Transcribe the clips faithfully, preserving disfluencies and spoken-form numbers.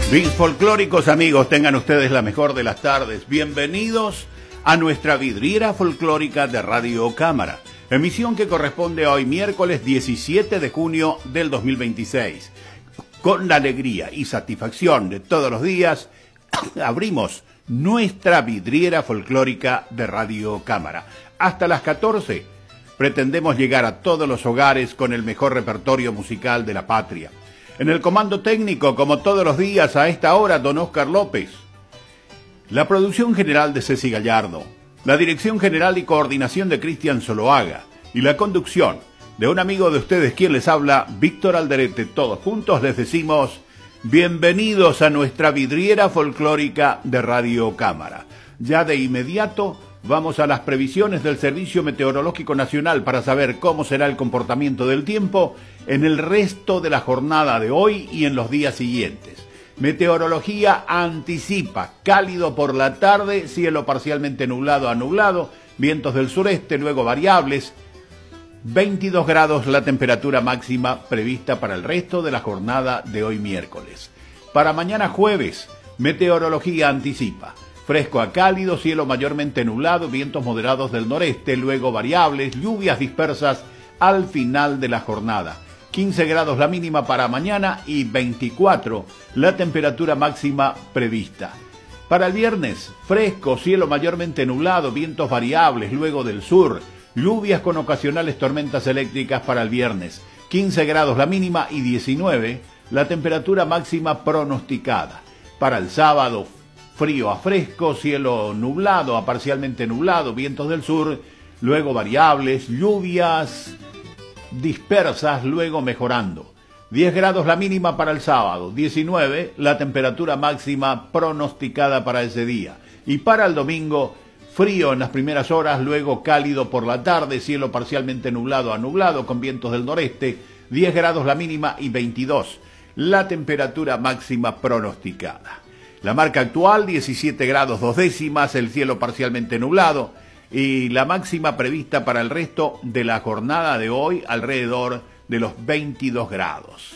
Mis folclóricos amigos, tengan ustedes la mejor de las tardes. Bienvenidos a nuestra vidriera folclórica de Radio Cámara, emisión que corresponde a hoy miércoles diecisiete de junio del dos mil veintiséis. Con la alegría y satisfacción de todos los días, abrimos nuestra vidriera folclórica de Radio Cámara. Hasta las catorce pretendemos llegar a todos los hogares con el mejor repertorio musical de la patria. En el comando técnico, como todos los días a esta hora, don Oscar López. La producción general de Ceci Gallardo, la dirección general y coordinación de Cristian Zoloaga y la conducción de un amigo de ustedes, quien les habla, Víctor Alderete. Todos juntos les decimos bienvenidos a nuestra vidriera folclórica de Radio Cámara. Ya de inmediato vamos a las previsiones del Servicio Meteorológico Nacional para saber cómo será el comportamiento del tiempo en el resto de la jornada de hoy y en los días siguientes. Meteorología anticipa cálido por la tarde, cielo parcialmente nublado a nublado, vientos del sureste, luego variables, veintidós grados la temperatura máxima prevista para el resto de la jornada de hoy miércoles. Para mañana jueves, meteorología anticipa fresco a cálido, cielo mayormente nublado, vientos moderados del noreste, luego variables, lluvias dispersas al final de la jornada. quince grados la mínima para mañana y veinticuatro la temperatura máxima prevista. Para el viernes, fresco, cielo mayormente nublado, vientos variables, luego del sur, lluvias con ocasionales tormentas eléctricas para el viernes. quince grados la mínima y diecinueve la temperatura máxima pronosticada. Para el sábado, frío a fresco, cielo nublado a parcialmente nublado, vientos del sur, luego variables, lluvias dispersas, luego mejorando. diez grados la mínima para el sábado, diecinueve la temperatura máxima pronosticada para ese día. Y para el domingo, frío en las primeras horas, luego cálido por la tarde, cielo parcialmente nublado a nublado con vientos del noreste, diez grados la mínima y veintidós la temperatura máxima pronosticada. La marca actual, diecisiete grados dos décimas, el cielo parcialmente nublado y la máxima prevista para el resto de la jornada de hoy alrededor de los veintidós grados.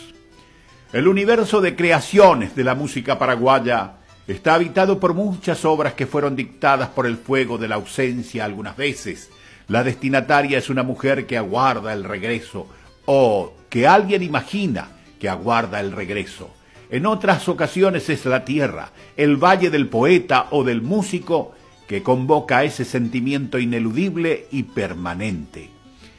El universo de creaciones de la música paraguaya está habitado por muchas obras que fueron dictadas por el fuego de la ausencia algunas veces. La destinataria es una mujer que aguarda el regreso o que alguien imagina que aguarda el regreso. En otras ocasiones es la tierra, el valle del poeta o del músico que convoca ese sentimiento ineludible y permanente.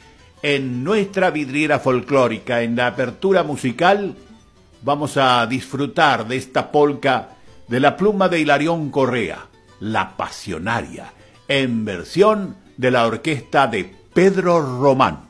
En nuestra vidriera folclórica, en la apertura musical, vamos a disfrutar de esta polca de la pluma de Hilarión Correa, La Pasionaria, en versión de la orquesta de Pedro Román.